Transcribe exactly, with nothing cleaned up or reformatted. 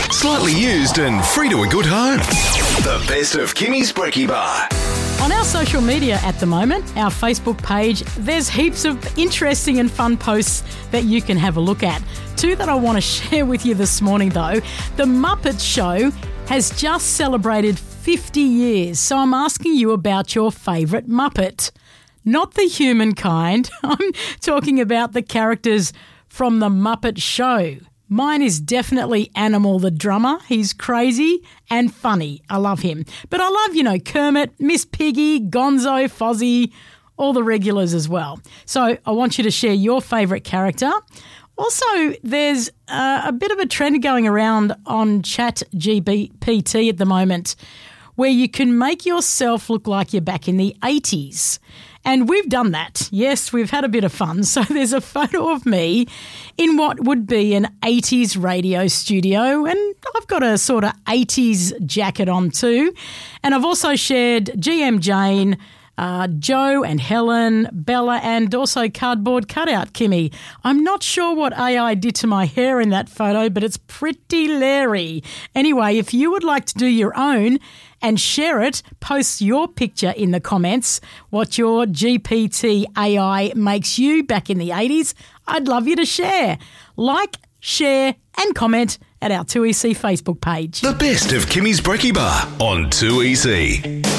Slightly used and free to a good home. The best of Kimmy's Brekkie Bar. On our social media at the moment, our Facebook page, there's heaps of interesting and fun posts that you can have a look at. Two that I want to share with you this morning, though. The Muppet Show has just celebrated fifty years, so I'm asking you about your favourite Muppet. Not the human kind. I'm talking about the characters from the Muppet Show. Mine is definitely Animal the drummer. He's crazy and funny. I love him. But I love, you know, Kermit, Miss Piggy, Gonzo, Fozzie, all the regulars as well. So I want you to share your favourite character. Also, there's uh, a bit of a trend going around on Chat G P T at the moment where you can make yourself look like you're back in the eighties. And we've done that. Yes, we've had a bit of fun. So there's a photo of me in what would be an eighties radio studio, and I've got a sort of eighties jacket on too. And I've also shared G M Jane, uh, Joe and Helen, Bella, and also Cardboard Cutout Kimmy. I'm not sure what A I did to my hair in that photo, but it's pretty leery. Anyway, if you would like to do your own and share it, post your picture in the comments, what your G P T A I makes you back in the eighties. I'd love you to share. Like, share and comment at our two E C Facebook page. The best of Kimmy's Brekkie Bar on two E C.